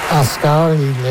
Oscar,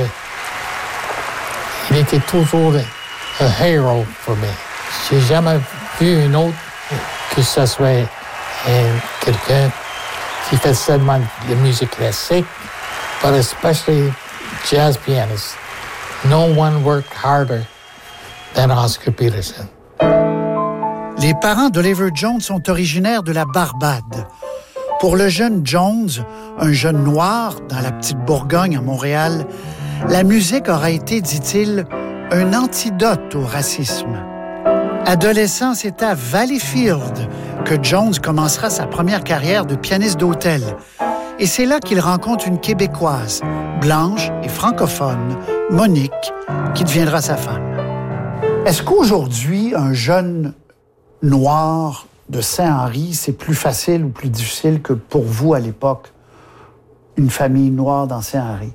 il était toujours un héros pour moi. J'ai jamais vu un autre que ce soit quelqu'un qui fait seulement de la musique classique, but especially jazz pianist. No one worked harder than Oscar Peterson. Les parents d'Oliver Jones sont originaires de la Barbade. Pour le jeune Jones, un jeune noir dans la petite Bourgogne à Montréal, la musique aura été, dit-il, un antidote au racisme. Adolescent, c'est à Valleyfield que Jones commencera sa première carrière de pianiste d'hôtel. Et c'est là qu'il rencontre une Québécoise, blanche et francophone, Monique, qui deviendra sa femme. Est-ce qu'aujourd'hui, un jeune noir de Saint-Henri, c'est plus facile ou plus difficile que pour vous à l'époque, une famille noire dans Saint-Henri?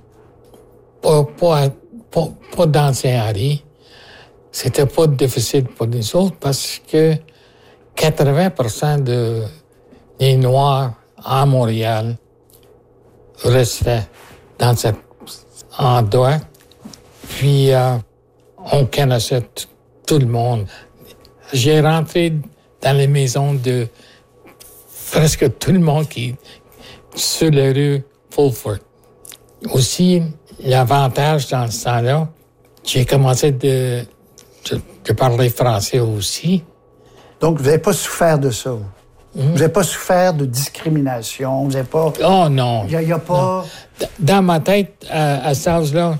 Pas dans Saint-Henri. C'était pas difficile pour nous autres parce que 80% des Noirs à Montréal restaient dans cet endroit. Puis, on connaissait tout le monde. J'ai rentré dans les maisons de presque tout le monde qui sur la rue Fulford. Aussi, l'avantage dans ce temps-là, j'ai commencé de parler français aussi. Donc, vous n'avez pas souffert de ça? Vous n'avez pas souffert de discrimination? Vous n'avez pas... Oh non! Il n'y a pas... Non. Dans ma tête, à cet âge-là,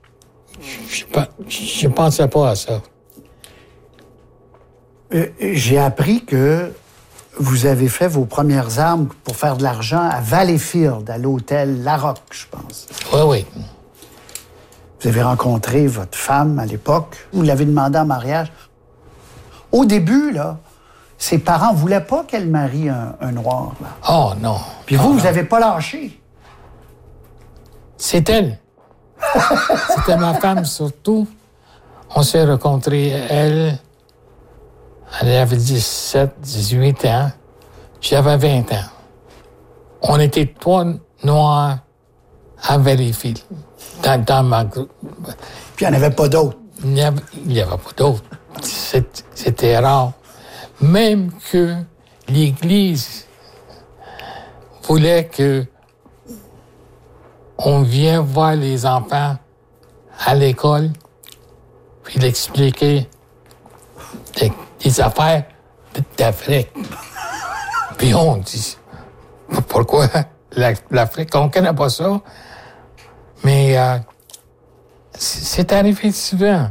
je ne pensais pas à ça. J'ai appris que vous avez fait vos premières armes pour faire de l'argent à Valleyfield, à l'hôtel La Roque, je pense. Oui, oui. Vous avez rencontré votre femme à l'époque. Vous l'avez demandé en mariage. Au début, là, ses parents ne voulaient pas qu'elle marie un noir. Là. Oh non. Puis vous n'avez pas lâché. C'est elle. C'était ma femme surtout. On s'est rencontrés, elle avait 17, 18 ans. J'avais 20 ans. On était 3 noirs à Valleyfield, dans ma groupe. Puis il n'y en avait pas d'autres. Il n'y avait pas d'autres. C'était rare. Même que l'Église voulait que on vienne voir les enfants à l'école puis l'expliquer des affaires d'Afrique. Puis on dit, pourquoi l'Afrique? On ne connaît pas ça. Mais c'est arrivé souvent.